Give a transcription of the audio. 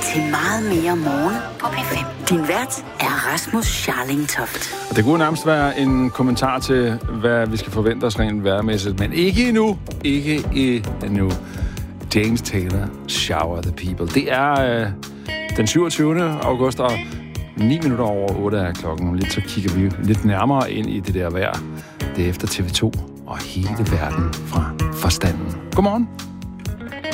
til meget mere morgen på P5. Din vært er Rasmus Scharling-Toft. Det kunne nærmest være en kommentar til, hvad vi skal forvente os rent vejrmæssigt, men ikke endnu. Ikke endnu. James Taylor, Shower the People. Det er den 27. august, og 9 minutter over 8 er klokken. Lidt så kigger vi lidt nærmere ind i det der vejr. Det er efter TV2 og hele verden fra forstanden. Godmorgen.